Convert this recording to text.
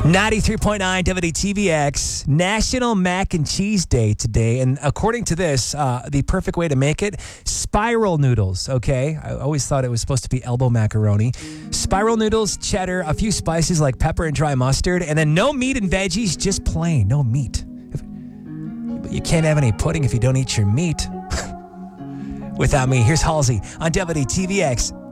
93.9 WTVX, National Mac and Cheese Day today. And according to this, the perfect way to make it, spiral noodles, okay? I always thought it was supposed to be elbow macaroni. Spiral noodles, cheddar, a few spices like pepper and dry mustard, and then no meat and veggies, just plain, no meat. But you can't have any pudding if you don't eat your meat. Without me, here's Halsey on WTVX.